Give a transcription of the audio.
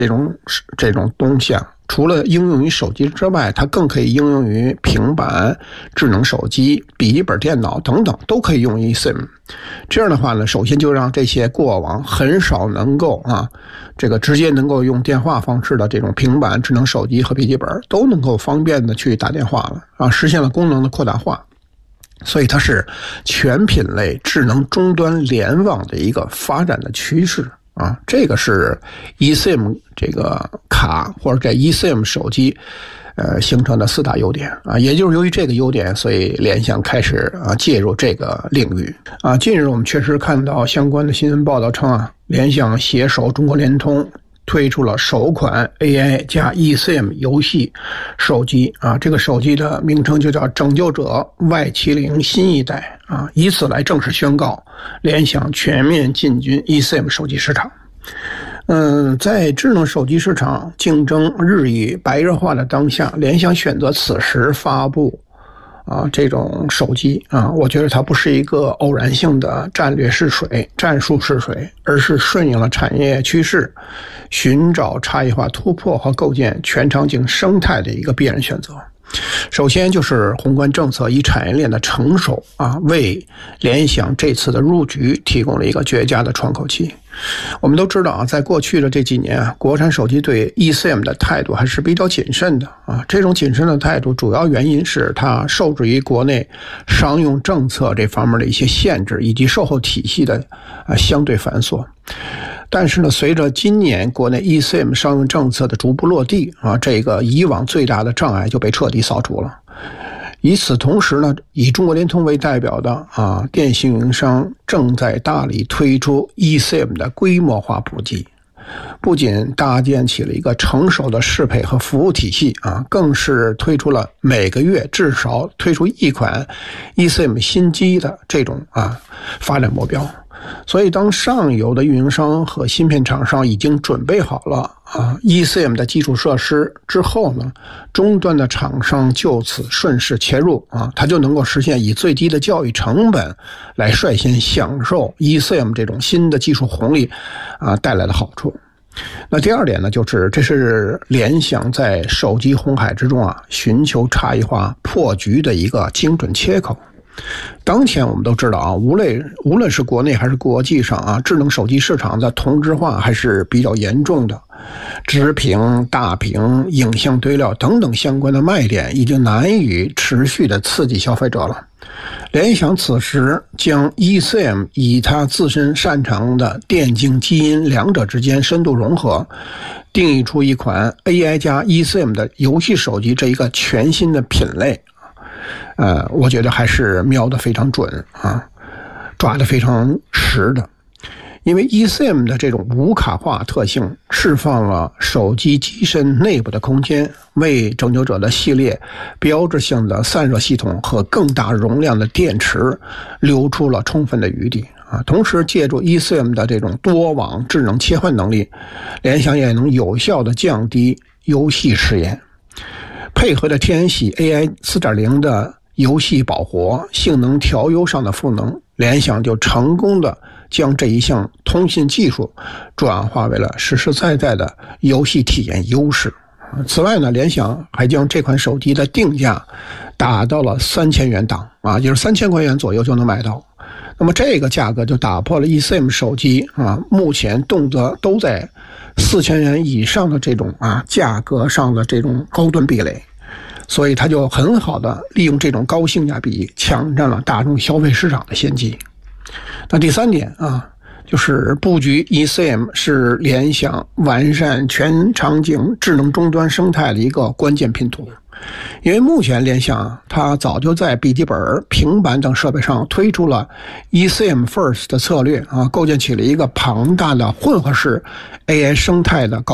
这种东西啊，除了应用于手机之外，它更可以应用于平板、智能手机、笔记本电脑等等，都可以用 eSIM。这样的话呢，首先就让这些过往很少能够直接能够用电话方式的这种平板、智能手机和笔记本都能够方便的去打电话了实现了功能的扩大化。所以它是全品类智能终端联网的一个发展的趋势。这个是 eSIM 这个卡或者这 eSIM 手机形成的4大优点也就是由于这个优点，所以联想开始介入这个领域近日我们确实看到相关的新闻报道称联想携手中国联通推出了首款 AI 加 eSIM 游戏手机这个手机的名称就叫拯救者 Y70新一代以此来正式宣告联想全面进军 eSIM 手机市场。在智能手机市场竞争日益白热化的当下，联想选择此时发布这种手机我觉得它不是一个偶然性的战术试水，而是顺应了产业趋势，寻找差异化突破和构建全场景生态的一个必然选择。首先就是宏观政策与产业链的成熟为联想这次的入局提供了一个绝佳的窗口期。我们都知道在过去的这几年国产手机对 eSIM 的态度还是比较谨慎的这种谨慎的态度主要原因是它受制于国内商用政策这方面的一些限制，以及售后体系的相对繁琐。但是呢，随着今年国内 eSIM 商用政策的逐步落地这个以往最大的障碍就被彻底扫除了。与此同时呢，以中国联通为代表的电信运营商正在大力推出 eSIM 的规模化普及，不仅搭建起了一个成熟的适配和服务体系更是推出了每个月至少推出1款 eSIM 新机的这种发展目标。所以当上游的运营商和芯片厂商已经准备好了eSIM 的基础设施之后呢，终端的厂商就此顺势切入它就能够实现以最低的交易成本来率先享受 eSIM 这种新的技术红利带来的好处。那第二点呢，就是这是联想在手机红海之中寻求差异化破局的一个精准切口。当前我们都知道无论是国内还是国际上智能手机市场的同质化还是比较严重的，直屏、大屏、影像堆料等等相关的卖点已经难以持续的刺激消费者了。联想此时将 eSIM 以它自身擅长的电竞基因两者之间深度融合，定义出一款 AI 加 eSIM 的游戏手机这一个全新的品类。我觉得还是瞄得非常准抓得非常实的。因为 eSIM 的这种无卡化特性释放了手机机身内部的空间，为拯救者的系列标志性的散热系统和更大容量的电池留出了充分的余地同时借助 eSIM 的这种多网智能切换能力，联想也能有效的降低游戏时延。配合着天然喜 AI 4.0 的游戏保活、性能调优上的赋能，联想就成功的将这一项通信技术转化为了实实在在的游戏体验优势。此外呢，联想还将这款手机的定价打到了3000元档就是3000块钱左右就能买到。那么这个价格就打破了 eSIM 手机目前动辄都在4000元以上的这种价格上的这种高端壁垒，所以它就很好的利用这种高性价比抢占了大众消费市场的先机。那第三点就是布局 eSIM 是联想完善全场景智能终端生态的一个关键拼图。因为目前联想它早就在笔记本、平板等设备上推出了 eSIM First 的策略构建起了一个庞大的混合式 AI 生态的高